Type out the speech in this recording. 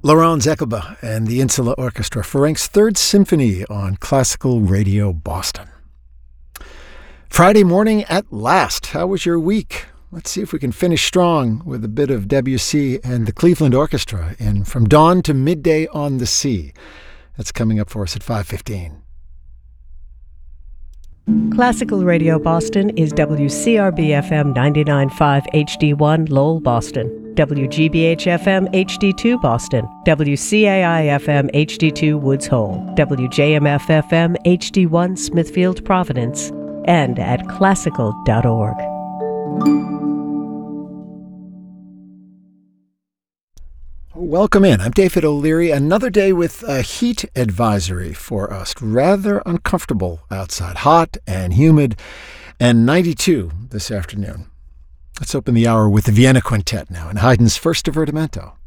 Laurent Zekelba and the Insula Orchestra, Ferenc's Third Symphony on Classical Radio Boston. Friday morning at last. How was your week? Let's see if we can finish strong with a bit of Debussy and the Cleveland Orchestra in From Dawn to Midday on the Sea. That's coming up for us at 5:15. Classical Radio Boston is WCRB-FM 99.5 HD1 Lowell, Boston, WGBH-FM HD2 Boston, WCAI-FM HD2 Woods Hole, WJMF-FM HD1 Smithfield, Providence, and at classical.org. Welcome in. I'm David O'Leary. Another day with a heat advisory for us. Rather uncomfortable outside. Hot and humid and 92 this afternoon. Let's open the hour with the Vienna Quintet now and Haydn's First Divertimento.